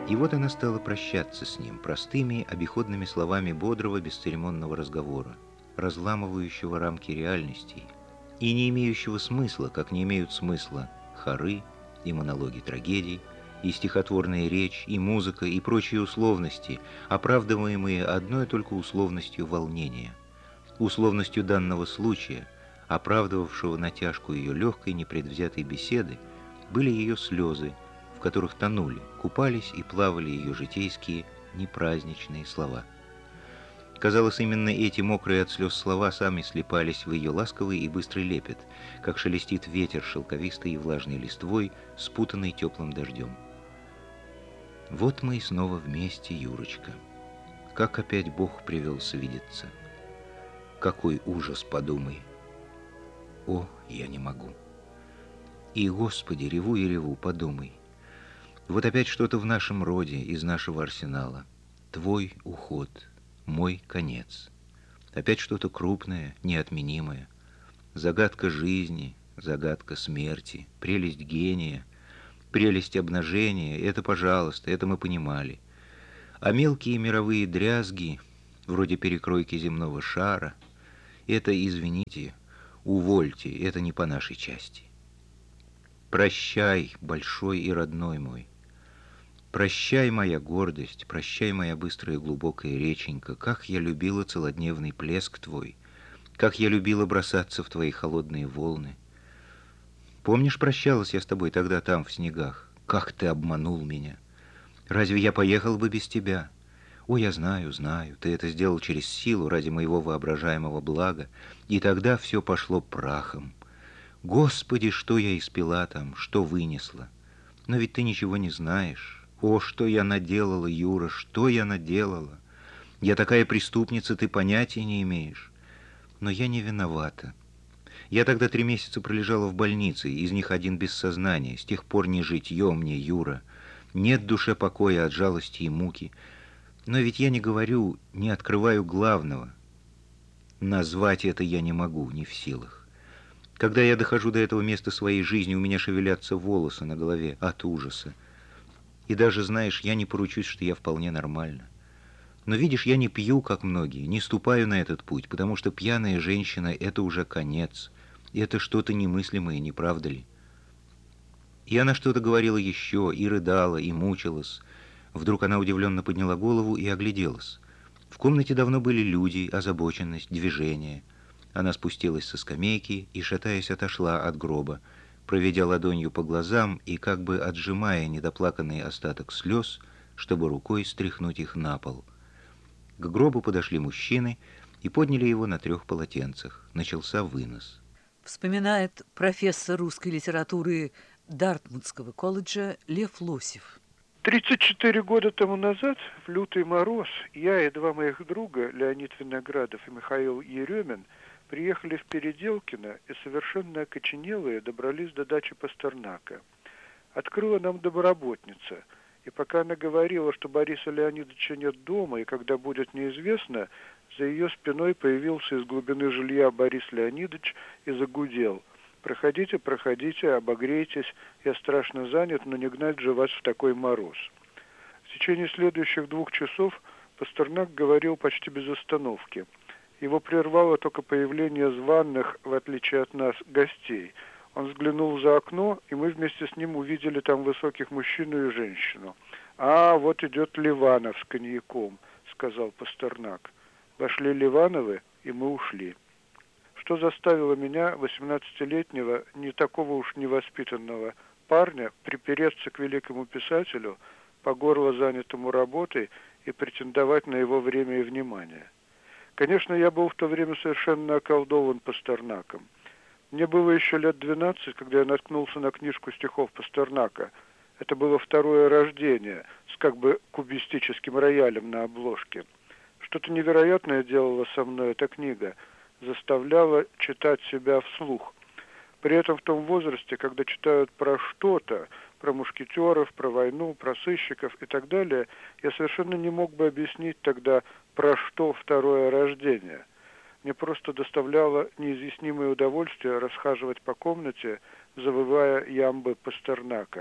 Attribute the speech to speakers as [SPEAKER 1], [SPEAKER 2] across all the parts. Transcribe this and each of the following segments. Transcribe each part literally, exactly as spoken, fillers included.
[SPEAKER 1] И вот она стала прощаться с ним простыми, обиходными словами бодрого, бесцеремонного разговора, разламывающего рамки реальностей и не имеющего смысла, как не имеют смысла хоры и монологи трагедий, и стихотворная речь, и музыка, и прочие условности, оправдываемые одной только условностью волнения, условностью данного случая, оправдывавшего натяжку ее легкой, непредвзятой беседы, были ее слезы, в которых тонули, купались и плавали ее житейские, непраздничные слова. Казалось, именно эти мокрые от слез слова сами слипались в ее ласковый и быстрый лепет, как шелестит ветер шелковистой и влажной листвой, спутанной теплым дождем. Вот мы и снова вместе, Юрочка. Как опять Бог привел свидеться. Какой ужас, подумай. О, я не могу. И, Господи, реву и реву, подумай. Вот опять что-то в нашем роде, из нашего арсенала. Твой уход, мой конец. Опять что-то крупное, неотменимое. Загадка жизни, загадка смерти, прелесть гения, прелесть обнажения — это, пожалуйста, это мы понимали. А мелкие мировые дрязги, вроде перекройки земного шара, это, извините, увольте, это не по нашей части. Прощай, большой и родной мой. Прощай, моя гордость, прощай, моя быстрая и глубокая реченька, как я любила целодневный плеск твой, как я любила бросаться в твои холодные волны. Помнишь, прощалась я с тобой тогда там, в снегах? Как ты обманул меня! Разве я поехал бы без тебя? О, я знаю, знаю, ты это сделал через силу, ради моего воображаемого блага, и тогда все пошло прахом. Господи, что я испила там, что вынесла! Но ведь ты ничего не знаешь. О, что я наделала, Юра, что я наделала! Я такая преступница, ты понятия не имеешь. Но я не виновата. Я тогда три месяца пролежала в больнице, из них один без сознания. С тех пор не житье мне, Юра. Нет душе покоя от жалости и муки. Но ведь я не говорю, не открываю главного. Назвать это я не могу, не в силах. Когда я дохожу до этого места своей жизни, у меня шевелятся волосы на голове от ужаса. И даже, знаешь, я не поручусь, что я вполне нормальна. Но видишь, я не пью, как многие, не ступаю на этот путь, потому что пьяная женщина — это уже конец. Это что-то немыслимое, не правда ли? И она что-то говорила еще, и рыдала, и мучилась. Вдруг она удивленно подняла голову и огляделась. В комнате давно были люди, озабоченность, движение. Она спустилась со скамейки и, шатаясь, отошла от гроба, проведя ладонью по глазам и как бы отжимая недоплаканный остаток слез, чтобы рукой стряхнуть их на пол. К гробу подошли мужчины и подняли его на трех полотенцах. Начался вынос.
[SPEAKER 2] Вспоминает профессор русской литературы Дартмутского колледжа Лев Лосев.
[SPEAKER 3] тридцать четыре года тому назад, в лютый мороз, я и два моих друга, Леонид Виноградов и Михаил Еремин, приехали в Переделкино и совершенно окоченелые добрались до дачи Пастернака. Открыла нам домработница, и пока она говорила, что Бориса Леонидовича нет дома, и когда будет неизвестно, за ее спиной появился из глубины жилья Борис Леонидович и загудел: «Проходите, проходите, обогрейтесь, я страшно занят, но не гнать же вас в такой мороз». В течение следующих двух часов Пастернак говорил почти без остановки. Его прервало только появление званых, в отличие от нас, гостей. Он взглянул за окно, и мы вместе с ним увидели там высоких мужчину и женщину. «А, вот идет Ливанов с коньяком», — сказал Пастернак. Вошли Ливановы, и мы ушли. Что заставило меня, восемнадцатилетнего, не такого уж невоспитанного парня, припереться к великому писателю, по горло занятому работой, и претендовать на его время и внимание? Конечно, я был в то время совершенно околдован Пастернаком. Мне было еще лет двенадцать, когда я наткнулся на книжку стихов Пастернака. Это было «Второе рождение» с как бы кубистическим роялем на обложке. Что-то невероятное делала со мной эта книга, заставляла читать себя вслух. При этом в том возрасте, когда читают про что-то, про мушкетеров, про войну, про сыщиков и так далее, я совершенно не мог бы объяснить тогда, про что «Второе рождение». Мне просто доставляло неизъяснимое удовольствие расхаживать по комнате, завывая ямбы Пастернака.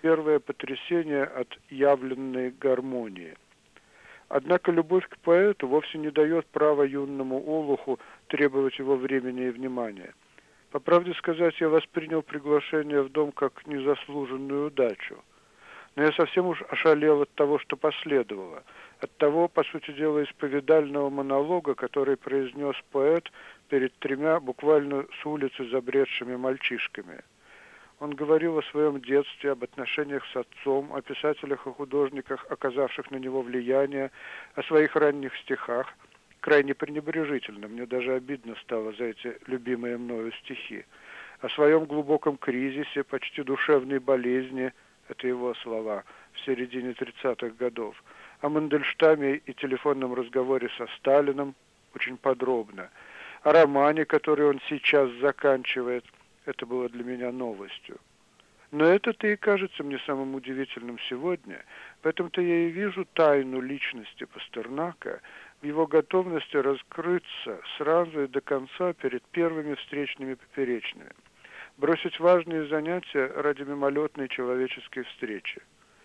[SPEAKER 3] первое потрясение от явленной гармонии. Однако любовь к поэту вовсе не дает права юному олуху требовать его времени и внимания. По правде сказать, я воспринял приглашение в дом как незаслуженную удачу. Но я совсем уж ошалел от того, что последовало, от того, по сути дела, исповедального монолога, который произнес поэт перед тремя буквально с улицы забредшими мальчишками. Он говорил о своем детстве, об отношениях с отцом, о писателях и художниках, оказавших на него влияние, о своих ранних стихах, крайне пренебрежительно, мне даже обидно стало за эти любимые мною стихи, о своем глубоком кризисе, почти душевной болезни, это его слова, в середине тридцатых годов, о Мандельштаме и телефонном разговоре со Сталиным, очень подробно, о романе, который он сейчас заканчивает. Это было для меня новостью. Но это-то и кажется мне самым удивительным сегодня. В этом-то я и вижу тайну личности Пастернака, в его готовности раскрыться сразу и до конца перед первыми встречными поперечными, бросить важные занятия ради мимолетной человеческой встречи.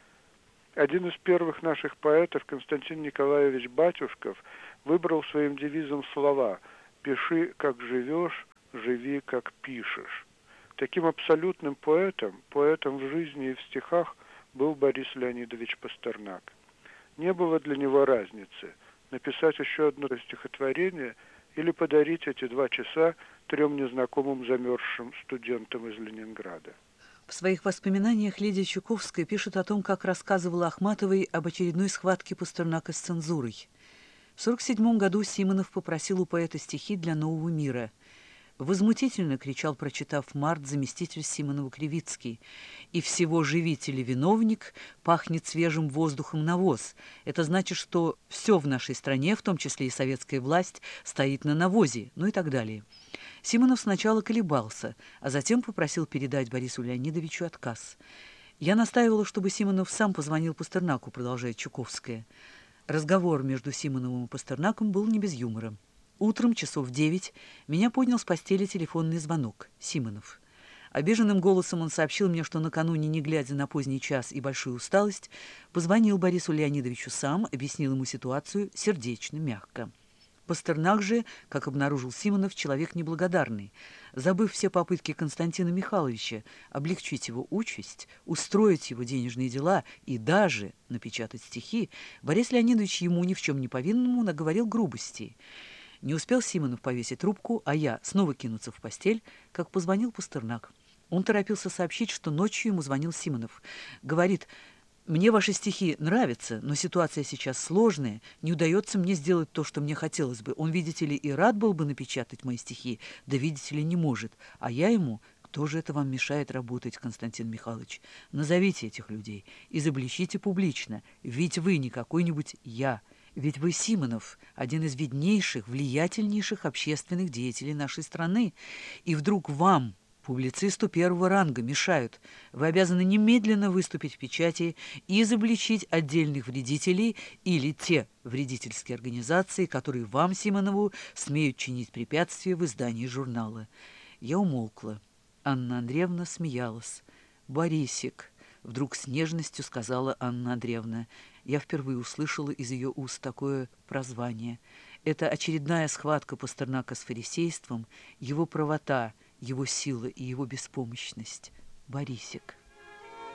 [SPEAKER 3] Один из первых наших поэтов, Константин Николаевич Батюшков, выбрал своим девизом слова «Пиши, как живешь, живи, как пишешь». Таким абсолютным поэтом, поэтом в жизни и в стихах был Борис Леонидович Пастернак. Не было для него разницы, написать еще одно стихотворение или подарить эти два часа трем незнакомым замерзшим студентам из Ленинграда.
[SPEAKER 2] В своих воспоминаниях Лидия Чуковская пишет о том, как рассказывала Ахматовой об очередной схватке Пастернака с цензурой. В сорок седьмом году Симонов попросил у поэта стихи для «Нового мира». «Возмутительно!» — кричал, прочитав март, заместитель Симонова Кривицкий. «И всего живитель и виновник пахнет свежим воздухом навоз. Это значит, что все в нашей стране, в том числе и советская власть, стоит на навозе», ну и так далее. Симонов сначала колебался, а затем попросил передать Борису Леонидовичу отказ. «Я настаивала, чтобы Симонов сам позвонил Пастернаку», — продолжает Чуковская. Разговор между Симоновым и Пастернаком был не без юмора. Утром, часов в девять, меня поднял с постели телефонный звонок. Симонов. Обиженным голосом он сообщил мне, что накануне, не глядя на поздний час и большую усталость, позвонил Борису Леонидовичу сам, объяснил ему ситуацию сердечно, мягко. Пастернак же, как обнаружил Симонов, человек неблагодарный. Забыв все попытки Константина Михайловича облегчить его участь, устроить его денежные дела и даже напечатать стихи, Борис Леонидович ему ни в чем не повинному наговорил грубостей. Не успел Симонов повесить трубку, а я снова кинуться в постель, как позвонил Пастернак. Он торопился сообщить, что ночью ему звонил Симонов. Говорит: «Мне ваши стихи нравятся, но ситуация сейчас сложная, не удается мне сделать то, что мне хотелось бы. Он, видите ли, и рад был бы напечатать мои стихи, да, видите ли, не может. А я ему: кто же это вам мешает работать, Константин Михайлович? Назовите этих людей, изобличите публично, ведь вы не какой-нибудь я». Ведь вы, Симонов, один из виднейших, влиятельнейших общественных деятелей нашей страны. И вдруг вам, публицисту первого ранга, мешают. Вы обязаны немедленно выступить в печати и изобличить отдельных вредителей или те вредительские организации, которые вам, Симонову, смеют чинить препятствия в издании журнала. Я умолкла. Анна Андреевна смеялась. «Борисик», — вдруг с нежностью сказала Анна Андреевна. Я впервые услышала из ее уст такое прозвание. Это очередная схватка Пастернака с фарисейством, его правота, его сила и его беспомощность. Борисик.